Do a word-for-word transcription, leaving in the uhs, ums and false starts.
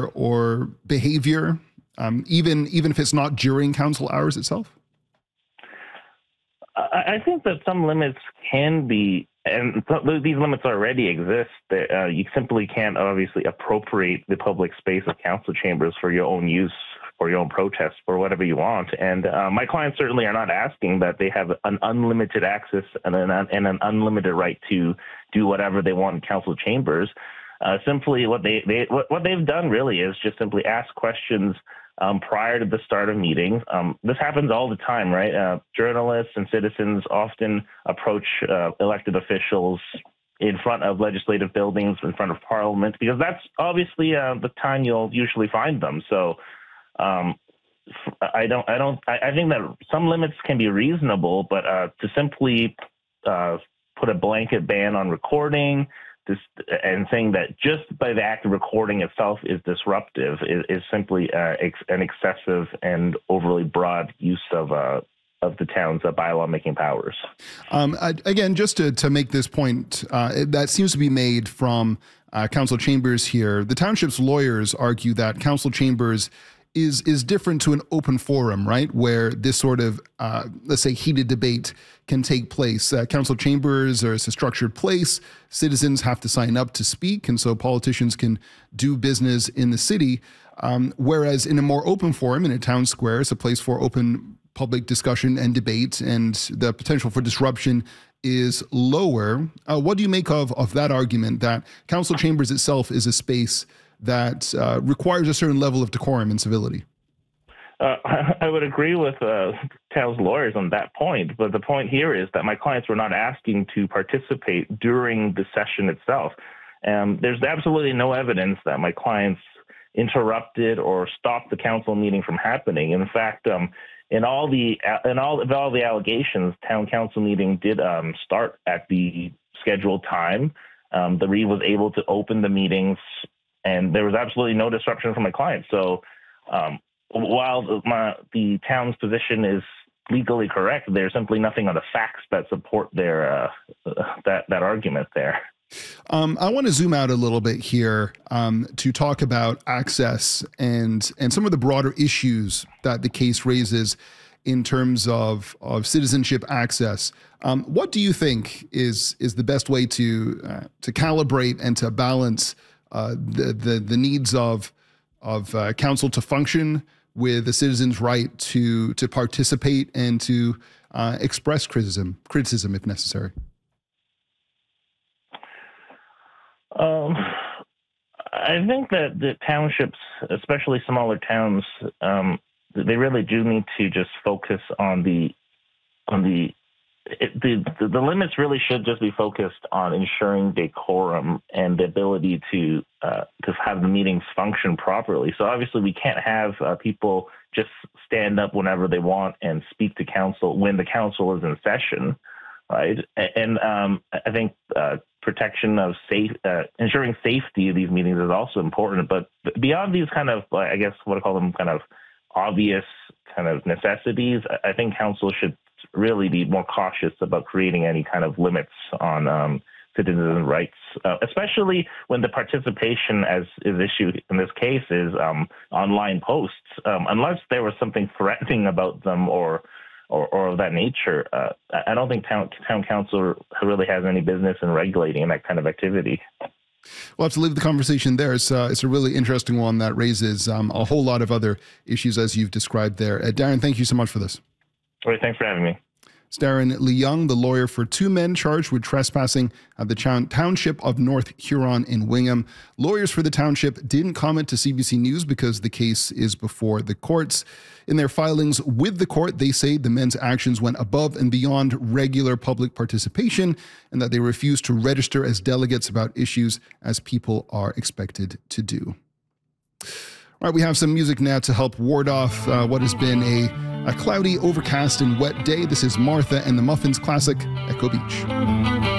or behavior, um, even even if it's not during council hours itself? I I think that some limits can be, and th- these limits already exist. That uh, you simply can't obviously appropriate the public space of council chambers for your own use, for your own protest, for whatever you want. And uh, my clients certainly are not asking that they have an unlimited access and an, and an unlimited right to do whatever they want in council chambers. Uh, simply, what they, they what, what they've done really is just simply ask questions um, prior to the start of meetings. Um, this happens all the time, right? Uh, journalists and citizens often approach uh, elected officials in front of legislative buildings, in front of Parliament, because that's obviously uh, the time you'll usually find them. So. Um, I don't. I don't. I, I think that some limits can be reasonable, but uh, to simply uh, put a blanket ban on recording, this, and saying that just by the act of recording itself is disruptive is, is simply uh, ex- an excessive and overly broad use of uh, of the town's uh, bylaw making powers. Um, I, again, just to to make this point, uh, that seems to be made from uh, council chambers here. The township's lawyers argue that council chambers is is different to an open forum, right, where this sort of, uh, let's say, heated debate can take place. Uh, council chambers are a structured place. Citizens have to sign up to speak, and so politicians can do business in the city. Um, whereas in a more open forum, in a town square, it's a place for open public discussion and debate, and the potential for disruption is lower. Uh, what do you make of, of that argument that council chambers itself is a space that uh, requires a certain level of decorum and civility? Uh, I would agree with uh, town's lawyers on that point, but the point here is that my clients were not asking to participate during the session itself. Um, there's absolutely no evidence that my clients interrupted or stopped the council meeting from happening. In fact, um, in all the in all of all the allegations, town council meeting did um, start at the scheduled time. Um, the R E was able to open the meetings, and there was absolutely no disruption from my clients. So um, while my, the town's position is legally correct, there's simply nothing on the facts that support their uh, that that argument there. Um, I want to zoom out a little bit here um, to talk about access and and some of the broader issues that the case raises in terms of of citizenship access. Um, what do you think is is the best way to uh, to calibrate and to balance uh, the the the needs of of uh, council to function with the citizen's right to to participate and to uh, express criticism criticism if necessary? Um, I think that the townships, especially smaller towns, um, they really do need to just focus on the on the it, the the limits really should just be focused on ensuring decorum and the ability to uh, to have the meetings function properly. So obviously, we can't have uh, people just stand up whenever they want and speak to council when the council is in session, right? And um, I think uh, protection of safe, uh, ensuring safety of these meetings is also important. But beyond these kind of, I guess, what I call them, kind of obvious kind of necessities, I think council should really be more cautious about creating any kind of limits on um, citizen rights, uh, especially when the participation, as is issued in this case, is um, online posts. Um, unless there was something threatening about them or or, or of that nature, uh, I don't think town, town council really has any business in regulating that kind of activity. We'll have to leave the conversation there. It's, uh, it's a really interesting one that raises um, a whole lot of other issues as you've described there. Uh, Darren, thank you so much for this. All right, thanks for having me. It's Darren Leung, the lawyer for two men charged with trespassing at the township of North Huron in Wingham. Lawyers for the township didn't comment to C B C News because the case is before the courts. In their filings with the court, they say the men's actions went above and beyond regular public participation and that they refused to register as delegates about issues as people are expected to do. All right, we have some music now to help ward off uh, what has been a, a cloudy, overcast, and wet day. This is Martha and the Muffins classic, Echo Beach.